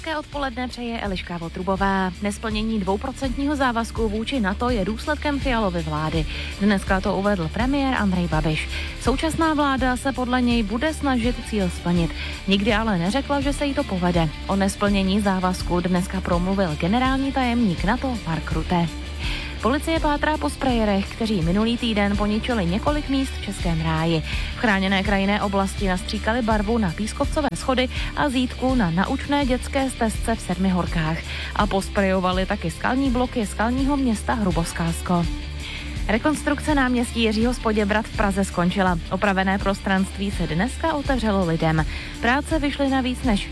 Hezké odpoledne přeje Eliška Votrubová. Nesplnění 2% závazku vůči NATO je důsledkem Fialovy vlády. Dneska to uvedl premiér Andrej Babiš. Současná vláda se podle něj bude snažit cíl splnit. Nikdy ale neřekla, že se jí to povede. O nesplnění závazku dneska promluvil generální tajemník NATO Mark Rutte. Policie pátrá po sprayerech, kteří minulý týden poničili několik míst v Českém ráji. V chráněné krajinné oblasti nastříkali barvu na pískovcové schody a zítku na naučné dětské stezce v Sedmihorkách. A posprejovali taky skalní bloky skalního města Hruboskálsko. Rekonstrukce náměstí Jiřího z Poděbrad v Praze skončila. Opravené prostranství se dneska otevřelo lidem. Práce vyšly na víc než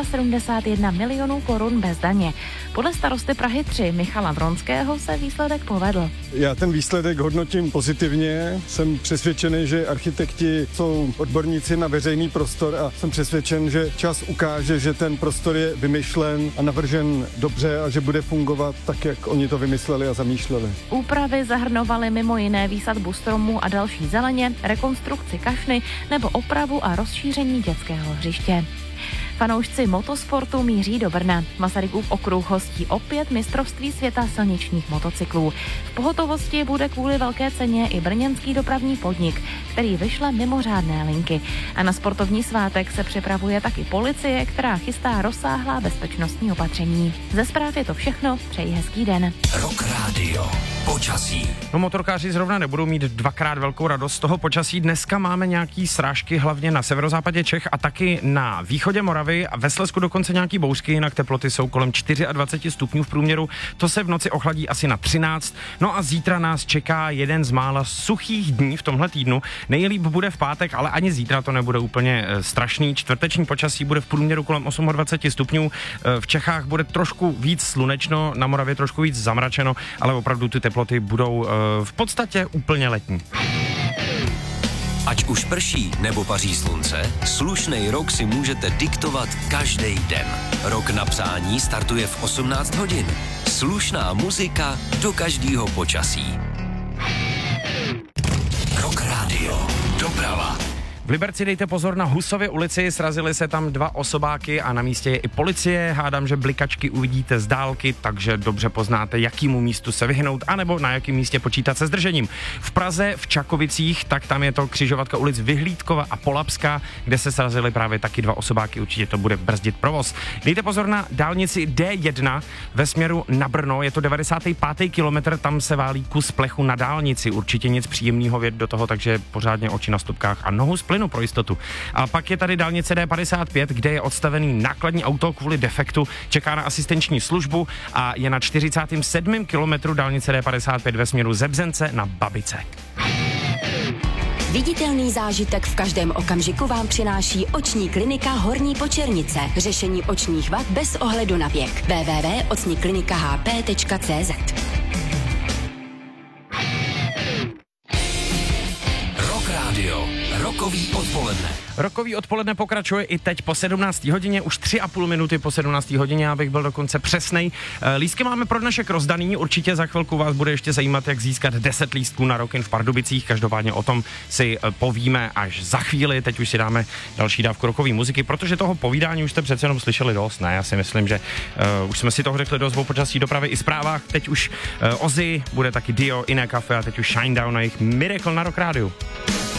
471 milionů korun bez daně. Podle starosty Prahy 3 Michala Vronského se výsledek povedl. Já ten výsledek hodnotím pozitivně. Jsem přesvědčený, že architekti jsou odborníci na veřejný prostor a jsem přesvědčen, že čas ukáže, že ten prostor je vymyšlen a navržen dobře a že bude fungovat tak, jak oni to vymysleli a zamýšleli. Úpravy zahrnovaly mimo jiné výsadbu stromů a další zeleně, rekonstrukci kašny nebo opravu a rozšíření dětského hřiště. Fanoušci motosportu míří do Brna. Masarykův okruh hostí opět mistrovství světa silničních motocyklů. V pohotovosti bude kvůli velké ceně i brněnský dopravní podnik, který vyšle mimořádné linky. A na sportovní svátek se připravuje taky policie, která chystá rozsáhlá bezpečnostní opatření. Ze zpráv je to všechno, přeji hezký den. Rock Radio. Počasí. No, motorkáři zrovna nebudou mít dvakrát velkou radost z toho počasí. Dneska máme nějaký srážky hlavně na severozápadě Čech a taky na východě Moravy a ve Slezsku dokonce nějaký bouřky, jinak teploty jsou kolem 24 stupňů v průměru. To se v noci ochladí asi na 13. No a zítra nás čeká jeden z mála suchých dní v tomhle týdnu. Nejlíp bude v pátek, ale ani zítra to nebude úplně strašný. Čtvrteční počasí bude v průměru kolem 28 stupňů. V Čechách bude trošku víc slunečno, na Moravě trošku víc zamračeno, ale opravdu ty teploty budou v podstatě úplně letní. Ať už prší nebo paří slunce, slušnej rok si můžete diktovat každý den. Rok na přání startuje v 18 hodin. Slušná muzika do každého počasí. Rock Radio. Doprava. V Liberci dejte pozor na Husově ulici, srazily se tam dva osobáky a na místě je i policie. Hádám, že blikačky uvidíte z dálky, takže dobře poznáte, jakýmu místu se vyhnout, anebo na jakém místě počítat se zdržením. V Praze, v Čakovicích, tak tam je to křižovatka ulic Vyhlídkova a Polabská, kde se srazily právě taky dva osobáky, určitě to bude brzdit provoz. Dejte pozor na dálnici D1 ve směru na Brno, je to 95. kilometr, tam se válí kus plechu na dálnici, určitě nic příjemného vědět do toho, takže pořádně oči na stopkách a nohu z plynu pro jistotu. A pak je tady dálnice D55, kde je odstavený nákladní auto kvůli defektu, čeká na asistenční službu a je na 47. kilometru dálnice D55 ve směru ze Bzence na Babice. Viditelný zážitek v každém okamžiku vám přináší oční klinika Horní Počernice. Řešení očních vad bez ohledu na věk. www.ocniklinikahp.cz. Rokový odpoledne. Rokový odpoledne pokračuje i teď po 17. hodině, už 3,5 minuty po 17. hodině, abych byl dokonce přesnej. Lístky máme pro dnešek rozdaný, určitě za chvilku vás bude ještě zajímat, jak získat 10 lístků na Rockin v Pardubicích, každopádně o tom si povíme až za chvíli, teď už si dáme další dávku rockové muziky, protože toho povídání už jste přece jenom slyšeli dost, ne? Já si myslím, že už jsme si toho řekli dost o počasí, dopravy i zprávách, teď už Ozzy, bude taky Dio, Iné kafe a teď už Shinedown a jejich Miracle na Rock Radio.